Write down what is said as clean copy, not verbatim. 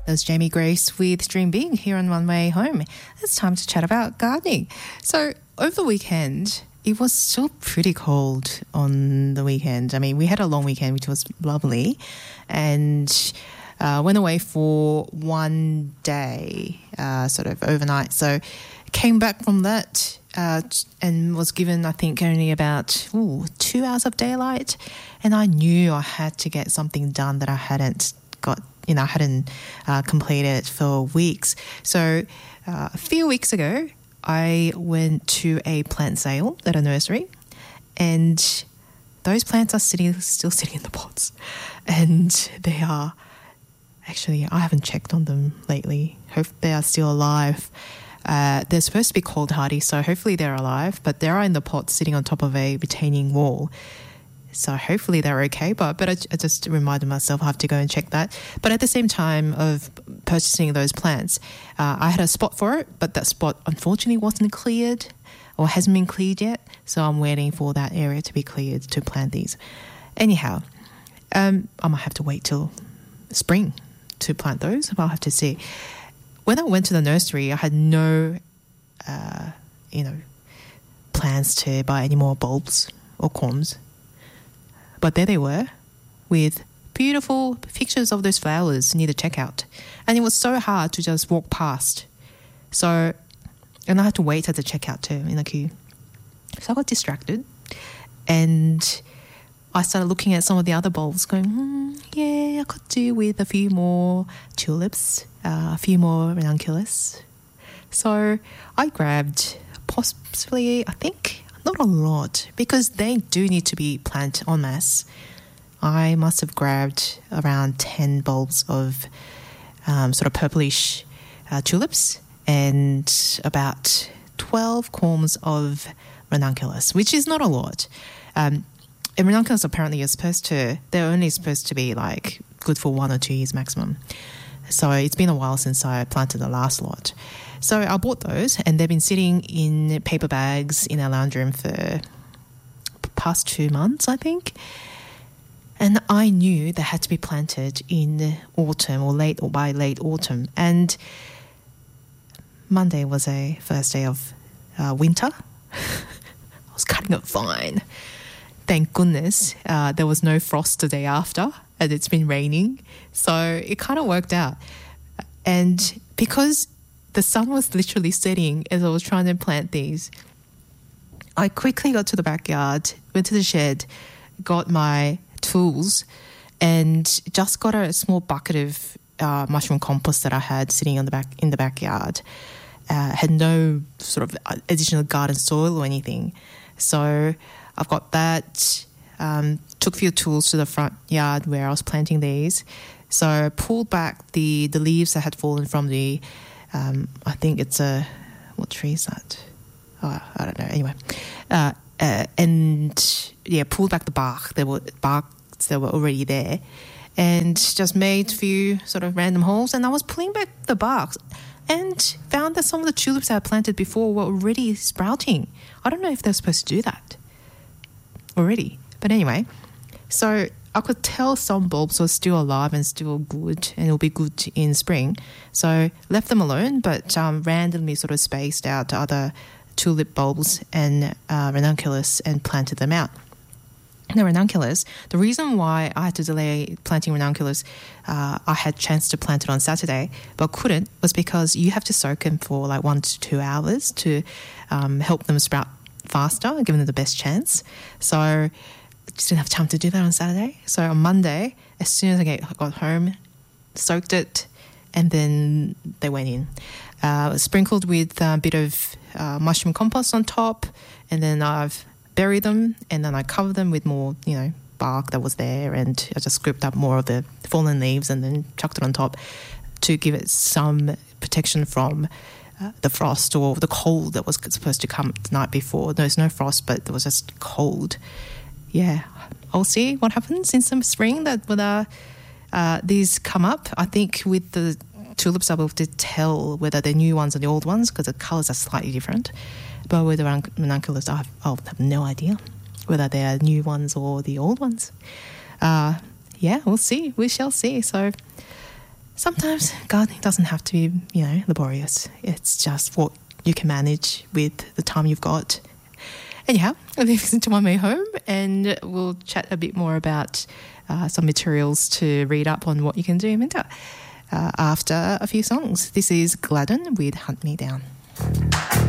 That's Jamie Grace with Dream Big here on One Way Home. It's time to chat about gardening. So over the weekend, it was still pretty cold on the weekend. I mean, we had a long weekend, which was lovely, and went away for one day, sort of overnight. So came back from that and was given, I think, only about 2 hours of daylight. And I knew I had to get something done that I hadn't got, I hadn't completed for weeks. So a few weeks ago, I went to a plant sale at a nursery, and those plants are still sitting in the pots. And they are, actually, I haven't checked on them lately. Hope they are still alive. They're supposed to be cold hardy, so hopefully they're alive, but they are in the pot sitting on top of a retaining wall. So hopefully they're okay, but I just reminded myself I have to go and check that. But at the same time of purchasing those plants, I had a spot for it, but that spot unfortunately wasn't cleared or hasn't been cleared yet. So I'm waiting for that area to be cleared to plant these. Anyhow, I might have to wait till spring to plant those, but I'll have to see. When I went to the nursery, I had no, plans to buy any more bulbs or corms. But there they were, with beautiful pictures of those flowers near the checkout. And it was so hard to just walk past. And I had to wait at the checkout too, in the queue. So I got distracted. And I started looking at some of the other bulbs going, I could do with a few more tulips, a few more ranunculus. So I grabbed possibly, I think, not a lot, because they do need to be planted en masse. I must have grabbed around 10 bulbs of sort of purplish tulips and about 12 corms of ranunculus, which is not a lot. And ranunculus apparently they're only supposed to be like good for 1 or 2 years maximum. So it's been a while since I planted the last lot. So I bought those, and they've been sitting in paper bags in our lounge room for the past 2 months, I think. And I knew they had to be planted in autumn or by late autumn. And Monday was a first day of winter. I was cutting it fine. Thank goodness there was no frost the day after, and it's been raining. So it kind of worked out. And because the sun was literally setting as I was trying to plant these, I quickly got to the backyard, went to the shed, got my tools, and just got a small bucket of mushroom compost that I had sitting in the backyard. Had no sort of additional garden soil or anything. So I've got that. Took a few tools to the front yard where I was planting these. So I pulled back the leaves that had fallen from the, I think it's what tree is that? Oh, I don't know. Anyway, pulled back the bark. There were barks that were already there, and just made a few sort of random holes. And I was pulling back the barks, and found that some of the tulips I had planted before were already sprouting. I don't know if they're supposed to do that already, but anyway, so I could tell some bulbs were still alive and still good, and it'll be good in spring. So left them alone, but randomly sort of spaced out other tulip bulbs and ranunculus and planted them out. The ranunculus, the reason why I had to delay planting ranunculus, I had chance to plant it on Saturday, but couldn't, was because you have to soak them for like 1 to 2 hours to help them sprout faster, giving them the best chance. So I just didn't have time to do that on Saturday. So on Monday, as soon as I got home, soaked it, and then they went in. Sprinkled with a bit of mushroom compost on top, and then I've buried them, and then I covered them with more, bark that was there, and I just scooped up more of the fallen leaves and then chucked it on top to give it some protection from the frost or the cold that was supposed to come the night before. There's no frost, but it was just cold. Yeah, I'll see what happens in some spring that whether these come up. I think with the tulips I'll be able to tell whether they're new ones or the old ones because the colours are slightly different. But with the ranunculus, I'll have no idea whether they're new ones or the old ones. We'll see. We shall see. So sometimes gardening doesn't have to be, laborious. It's just what you can manage with the time you've got. Anyhow, listen to my way home, and we'll chat a bit more about some materials to read up on what you can do in winter after a few songs. This is Gladden with Hunt Me Down.